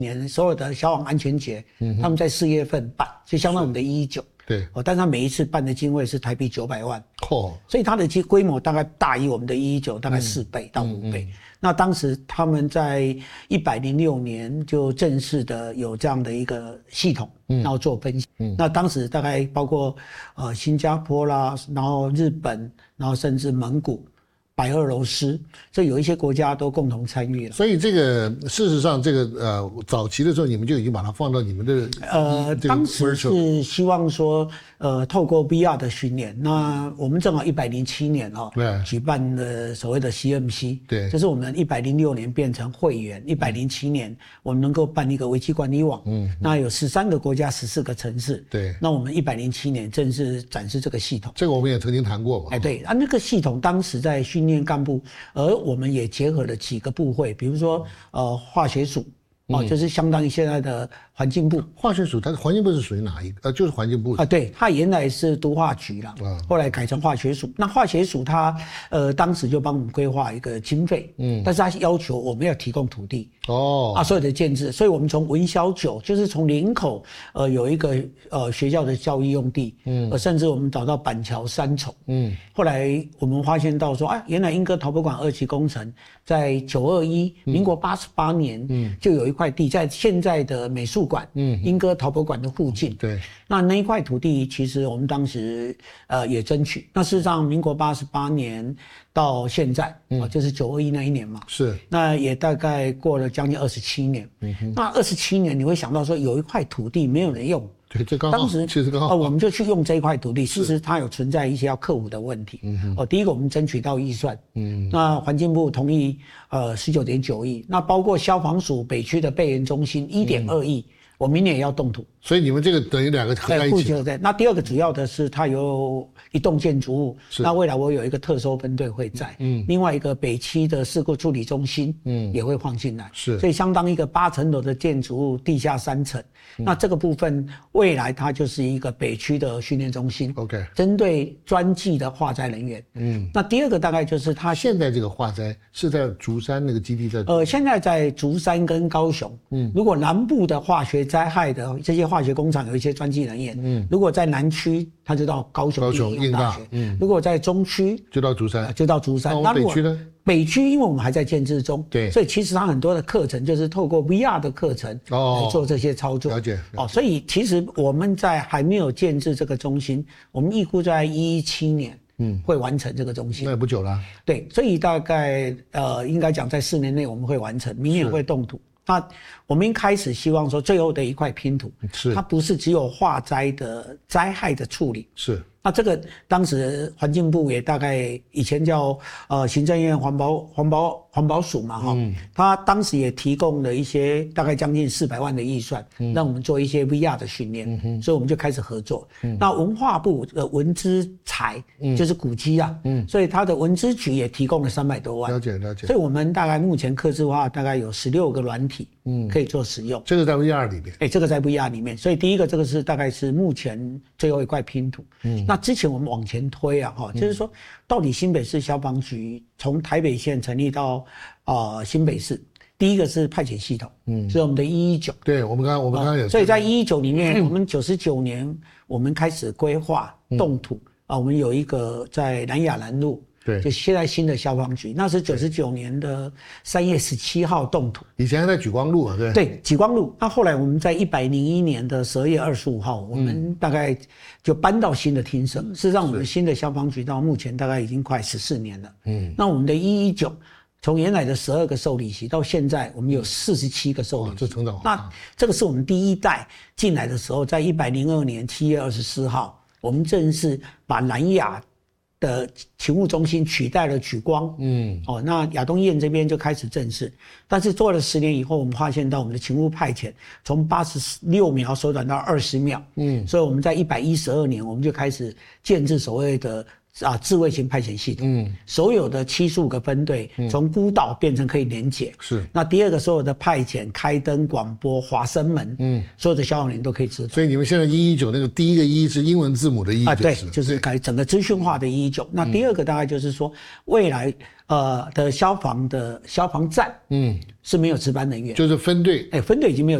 年所有的消防安全节，他们在4月份办，就相当于我们的119。 对， 但他每一次办的经费是台币900万， 所以它的规模大概大于我们的119大概4倍到5倍。那当时他们在106年就正式的有这样的一个系统，然后做分析。那当时大概包括新加坡啦，然后日本，然后甚至蒙古、白俄罗斯，所以有一些国家都共同参与了。 所以这个事实上，这个早期的时候，你们就已经把它放到你们的当时是希望说透过 VR 的训练，那我们正好107年举办了所谓的 CMC， 对， 就是我们106年变成会员，107年我们能够办一个危机管理网，那有13个国家14个城市， 对， 那我们107年正式展示这个系统， 这个我们也曾经谈过嘛， 对那个系统当时在训练干部，而我们也结合了几个部会，比如说化学署。就是相当于现在的环境部。 化学署，它的环境部是属于哪一个？就是环境部对，它原来是都化局啦，后来改成化学署。那化学署它当时就帮我们规划一个经费，但是它要求我们要提供土地所有的建制，所以我们从文小九，就是从林口有一个学校的教育用地，甚至我们找到板桥三重，后来我们发现到说，原来莺歌陶博馆2期工程在921民国88年就有一块地在现在的美术馆莺歌陶博馆的附近， 对， 那一块土地其实我们当时也争取，那事实上民国88年到现在就是921那一年嘛， 是， 那也大概过了将近27年，那27年你会想到说有一块土地没有人用， 对，这刚好， 当时其实刚好， 我们就去用这一块土地，其实它有存在一些要克服的问题。第一个我们争取到预算，那环境部同意19.9亿，那包括消防署北区的备援中心1.2亿，我明年也要动土。 所以你们这个等于2个合在一起。 对，那第二个主要的是它有一栋建筑物，那未来我有一个特搜分队会在，另外一个北区的事故处理中心，也会放进来， 是， 所以相当一个8层楼的建筑物，地下3层。那这个部分未来它就是一个北区的训练中心 ，OK， 针对专技的化灾人员。那第二个大概就是它现在这个化灾是在竹山那个基地在现在在竹山跟高雄。如果南部的化学灾害的这些化学工厂有一些专技人员，如果在南区，他就到高雄应用大学；如果在中区， 就到竹山， 那北区呢？ 北区因为我们还在建制中， 对， 所以其实它很多的课程就是透过 VR 的课程来做这些操作。 了解。 所以其实我们在还没有建制这个中心，我们预估在2017年会完成这个中心。 那也不久了。 对，所以大概应该讲在4年内我们会完成，明年会动土。那我们一开始希望说最后的一块拼图，它不是只有化灾的灾害的处理， 是。 那这个当时环境部也大概以前叫行政院环保署嘛他当时也提供了一些大概将近400万的预算，让我们做一些 VR 的训练，所以我们就开始合作。那文化部的文资财就是古迹所以他的文资局也提供了300多万。 了解。 所以我们大概目前客制化大概有16个软体可以做使用。 这个在 VR 里面。 这个在 VR 里面，所以第一个这个是大概是目前最后一块拼图。那之前我们往前推就是说到底新北市消防局从台北县成立到新北市，第一个是派遣系统，是我们的119。 对，我们刚刚也。 所以在119里面，我们99年我们开始规划动土我们有一个在南雅南路。对，就现在新的消防局，那是99年的3月17号动土， 以前还在莒光路对，莒光路。那后来我们在101年的12月25号，我们大概就搬到新的厅舍。事实上，我们新的消防局到目前大概已经快14年了。那我们的119从原来的12个受理席到现在，我们有47个受理席。 这成长。 那这个是我们第一代进来的时候，在102年7月24号，我们正式把南亚的勤务中心取代了莒光，那亚东医院这边就开始正式，但是做了10年以后，我们发现到我们的勤务派遣从86秒缩短到20秒，所以我们在112年我们就开始建制所谓的智慧型派遣系统，所有的75个分队从孤岛变成可以连结。 是。 那第二个，所有的派遣、开灯、广播、滑升门，所有的消防员都可以知道。 所以你们现在119那个第一个1是英文字母的119 对，就是整个资讯化的119。那第二个大概就是说，未来的消防站，是没有值班人员， 就是分队， 分队已经没有。